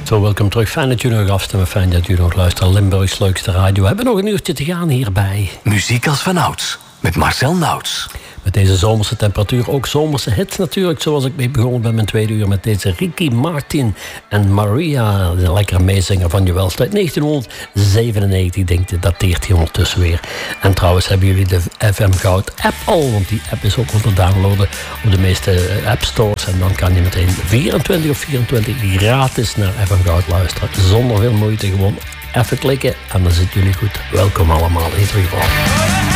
Zo, welkom terug. Fijn dat jullie nog afstemmen. Fijn dat jullie nog luisteren. Limburgs leukste radio. We hebben nog een uurtje te gaan hierbij. Muziek als vanouds. Met Marcel Nauts. Met deze zomerse temperatuur. Ook zomerse hits natuurlijk. Zoals ik mee begonnen ben mijn tweede uur met deze Ricky Martin en Maria. De lekkere meezinger van je welstijd. 1997, denk ik, dateert hij ondertussen weer. En trouwens hebben jullie de FM Goud app al. Want die app is ook wel te downloaden op de meeste app stores. En dan kan je meteen 24 gratis naar FM Goud luisteren. Zonder veel moeite, gewoon even klikken. En dan zitten jullie goed. Welkom allemaal in ieder geval.